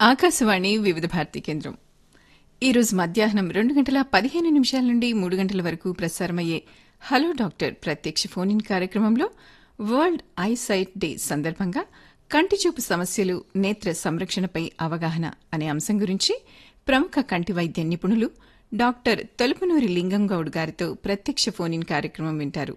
ఆకాశవాణి వివిధ భారతి కేంద్రం ఈరోజు మధ్యాహ్నం 2:15 నుండి 3 వరకు ప్రసారమయ్యే హలో డాక్టర్ ప్రత్యక్ష ఫోన్ ఇన్ కార్యక్రమంలో వరల్డ్ ఐ సైట్ డే సందర్భంగా కంటిచూపు సమస్యలు నేత్ర సంరక్షణపై అవగాహన అనే అంశం గురించి ప్రముఖ కంటి వైద్య నిపుణులు డాక్టర్ తలుపునూరి లింగంగౌడ్ గారితో ప్రత్యక్ష ఫోన్ ఇన్ కార్యక్రమం వింటారు.